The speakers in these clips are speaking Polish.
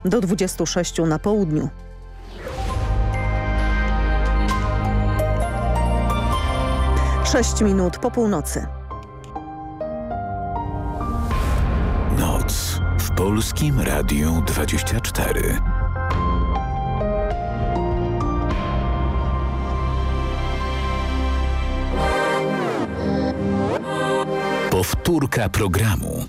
Do 26 na południu. Sześć minut po północy. Noc w Polskim Radiu 24. Powtórka programu.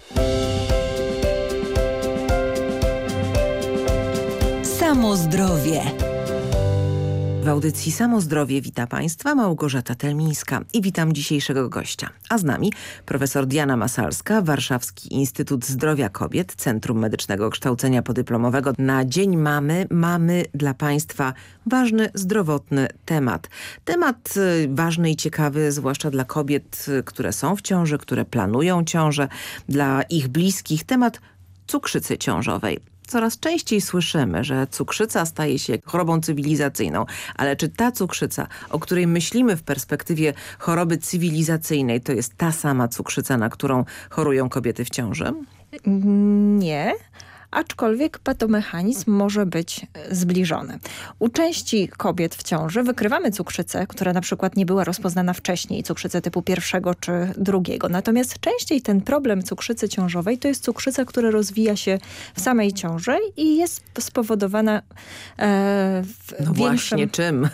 Samo zdrowie. W audycji Samo Zdrowie wita Państwa Małgorzata Telmińska i witam dzisiejszego gościa. A z nami profesor Diana Masalska, Warszawski Instytut Zdrowia Kobiet, Centrum Medycznego Kształcenia Podyplomowego. Na Dzień Mamy mamy dla Państwa ważny, zdrowotny temat. Temat ważny i ciekawy, zwłaszcza dla kobiet, które są w ciąży, które planują ciążę, dla ich bliskich. Temat cukrzycy ciążowej. Coraz częściej słyszymy, że cukrzyca staje się chorobą cywilizacyjną, ale czy ta cukrzyca, o której myślimy w perspektywie choroby cywilizacyjnej, to jest ta sama cukrzyca, na którą chorują kobiety w ciąży? Nie, aczkolwiek patomechanizm może być zbliżony. U części kobiet w ciąży wykrywamy cukrzycę, która na przykład nie była rozpoznana wcześniej, cukrzycę typu 1 czy 2. Natomiast częściej ten problem cukrzycy ciążowej to jest cukrzyca, która rozwija się w samej ciąży i jest spowodowana No właśnie czym?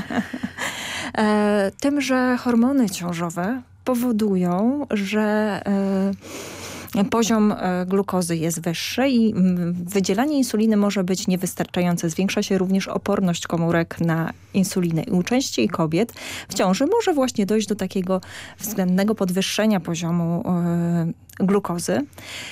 Tym, że hormony ciążowe powodują, że poziom glukozy jest wyższy i wydzielanie insuliny może być niewystarczające. Zwiększa się również oporność komórek na insulinę. I u części kobiet w ciąży może właśnie dojść do takiego względnego podwyższenia poziomu glukozy.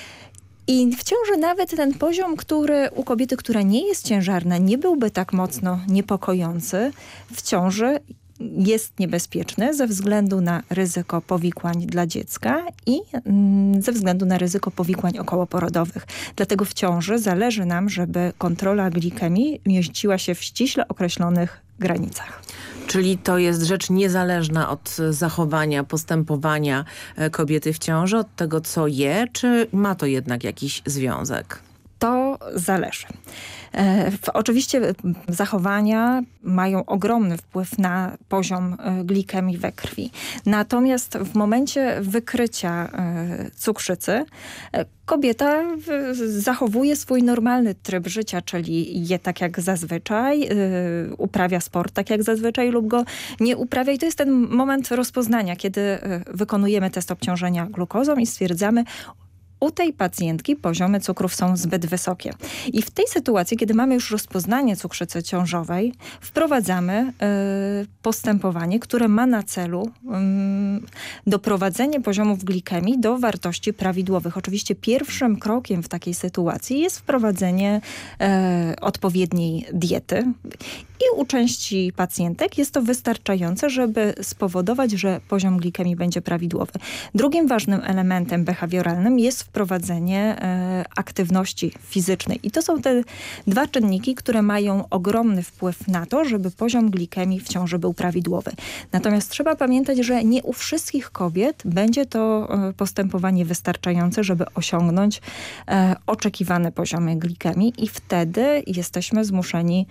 I w ciąży nawet ten poziom, który u kobiety, która nie jest ciężarna, nie byłby tak mocno niepokojący, w ciąży jest niebezpieczny ze względu na ryzyko powikłań dla dziecka i ze względu na ryzyko powikłań okołoporodowych. Dlatego w ciąży zależy nam, żeby kontrola glikemii mieściła się w ściśle określonych granicach. Czyli to jest rzecz niezależna od zachowania, postępowania kobiety w ciąży, od tego co je, czy ma to jednak jakiś związek? To zależy. Oczywiście zachowania mają ogromny wpływ na poziom glikemii we krwi. Natomiast w momencie wykrycia cukrzycy kobieta zachowuje swój normalny tryb życia, czyli je tak jak zazwyczaj, uprawia sport tak jak zazwyczaj lub go nie uprawia. I to jest ten moment rozpoznania, kiedy wykonujemy test obciążenia glukozą i stwierdzamy, u tej pacjentki poziomy cukrów są zbyt wysokie. I w tej sytuacji, kiedy mamy już rozpoznanie cukrzycy ciążowej, wprowadzamy postępowanie, które ma na celu doprowadzenie poziomów glikemii do wartości prawidłowych. Oczywiście pierwszym krokiem w takiej sytuacji jest wprowadzenie odpowiedniej diety. I u części pacjentek jest to wystarczające, żeby spowodować, że poziom glikemii będzie prawidłowy. Drugim ważnym elementem behawioralnym jest wprowadzenie aktywności fizycznej. I to są te dwa czynniki, które mają ogromny wpływ na to, żeby poziom glikemii w ciąży był prawidłowy. Natomiast trzeba pamiętać, że nie u wszystkich kobiet będzie to postępowanie wystarczające, żeby osiągnąć oczekiwane poziomy glikemii i wtedy jesteśmy zmuszeni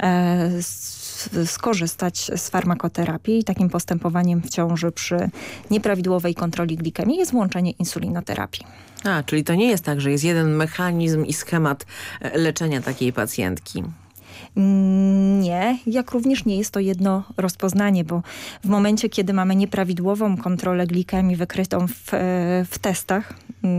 skorzystać z farmakoterapii i takim postępowaniem w ciąży przy nieprawidłowej kontroli glikemii jest włączenie insulinoterapii. Czyli to nie jest tak, że jest jeden mechanizm i schemat leczenia takiej pacjentki. Nie, jak również nie jest to jedno rozpoznanie, bo w momencie, kiedy mamy nieprawidłową kontrolę glikemii wykrytą w testach,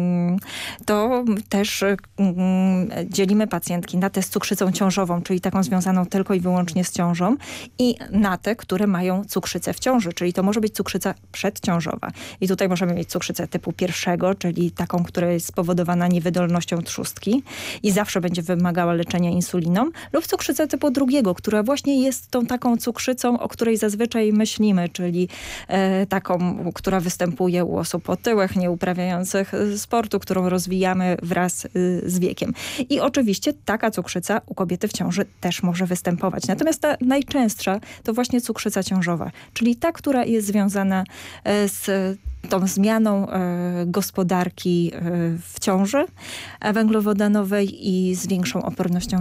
to też dzielimy pacjentki na test z cukrzycą ciążową, czyli taką związaną tylko i wyłącznie z ciążą i na te, które mają cukrzycę w ciąży, czyli to może być cukrzyca przedciążowa. I tutaj możemy mieć cukrzycę typu 1, czyli taką, która jest spowodowana niewydolnością trzustki i zawsze będzie wymagała leczenia insuliną, lub cukrzycę typu 2, która właśnie jest tą taką cukrzycą, o której zazwyczaj myślimy, czyli taką, która występuje u osób otyłych, nieuprawiających sportu, którą rozwijamy wraz z wiekiem. I oczywiście taka cukrzyca u kobiety w ciąży też może występować. Natomiast ta najczęstsza to właśnie cukrzyca ciążowa, czyli ta, która jest związana z tą zmianą gospodarki w ciąży węglowodanowej i z większą opornością